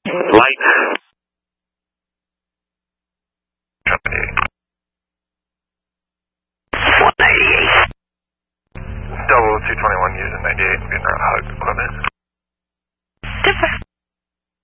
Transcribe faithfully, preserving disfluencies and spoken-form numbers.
Light. Company. one eighty-eight. Double two twenty-one using ninety-eight, getting around hug equipment.